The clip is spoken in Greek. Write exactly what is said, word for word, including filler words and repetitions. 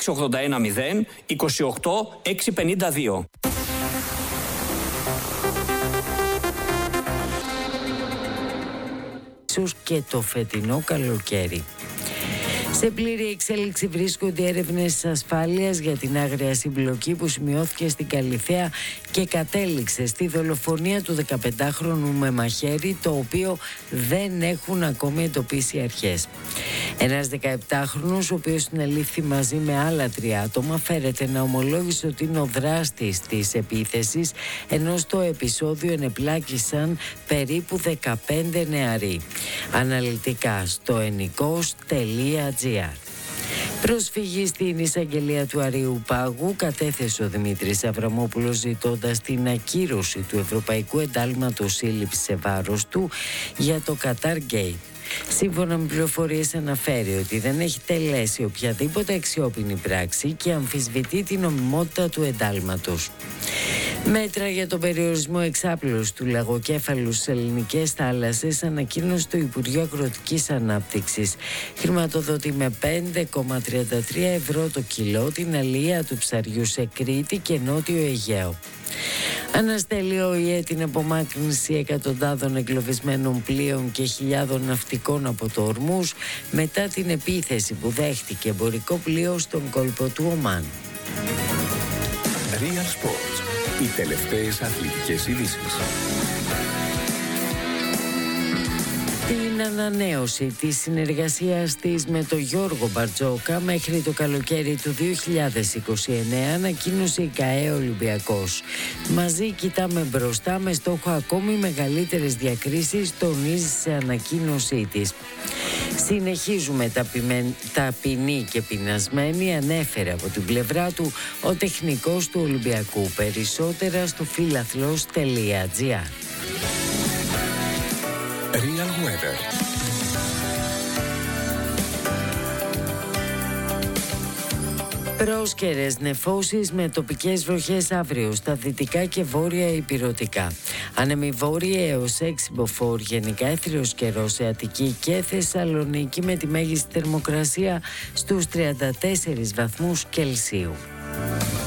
έξι ογδόντα ένα μηδέν είκοσι οκτώ έξι πενήντα δύο. Ίσως και το φετινό καλοκαίρι. Σε πλήρη εξέλιξη βρίσκονται έρευνες ασφάλειας για την άγρια συμπλοκή που σημειώθηκε στην Καλιθέα και κατέληξε στη δολοφονία του δεκαπεντάχρονου με μαχαίρι, το οποίο δεν έχουν ακόμη εντοπίσει αρχές. Ένας δεκαεπτάχρονος, ο οποίος συνελήφθη μαζί με άλλα τρία άτομα, φέρεται να ομολόγησε ότι είναι ο δράστης της επίθεσης, ενώ στο επεισόδιο ενεπλάκησαν περίπου δεκαπέντε νεαροί. Αναλυτικά στο ενικός τελεία τζι άρ. Προσφυγή στην εισαγγελία του Αρείου Πάγου κατέθεσε ο Δημήτρης Αβραμόπουλος, ζητώντας την ακύρωση του Ευρωπαϊκού Εντάλματος Σύλληψης σε βάρος του για το Qatar Gate. Σύμφωνα με πληροφορίες, αναφέρει ότι δεν έχει τελέσει οποιαδήποτε αξιόπινη πράξη και αμφισβητεί την νομιμότητα του εντάλματος. Μέτρα για τον περιορισμό εξάπλωσης του λαγοκέφαλου στις ελληνικές θάλασσες ανακοίνωσε το Υπουργείο Αγροτικής Ανάπτυξης. Χρηματοδοτεί με πέντε κόμμα τριάντα τρία ευρώ το κιλό την αλεία του ψαριού σε Κρήτη και Νότιο Αιγαίο. Αναστέλει ο ΙΕ την απομάκρυνση εκατοντάδων εγκλωβισμένων πλοίων και χιλιάδων ναυτικών από το Ορμούζ μετά την επίθεση που δέχτηκε εμπορικό πλοίο στον κόλπο του Ομάν. Real Sports. Οι τελευταίες αθλητικές ειδήσεις. Την ανανέωση της συνεργασίας της με τον Γιώργο Μπαρτζόκα μέχρι το καλοκαίρι του δύο χιλιάδες είκοσι εννέα ανακοίνωσε η ΚΑΕ Ολυμπιακός. Μαζί κοιτάμε μπροστά με στόχο ακόμη μεγαλύτερες διακρίσεις, τονίζει σε ανακοίνωσή της. Συνεχίζουμε ταπεινοί και πεινασμένοι, ανέφερε από την πλευρά του ο τεχνικός του Ολυμπιακού. Περισσότερα στο φίλαθλος τελεία τζι άρ. Real Weather. Πρόσκαιρες νεφώσεις με τοπικές βροχές αύριο στα δυτικά και βόρεια ηπειρωτικά. Άνεμοι βόρεια έως έξι μποφόρ, γενικά έθριος καιρός σε Αττική και Θεσσαλονίκη με τη μέγιστη θερμοκρασία στους τριάντα τέσσερις βαθμούς Κελσίου.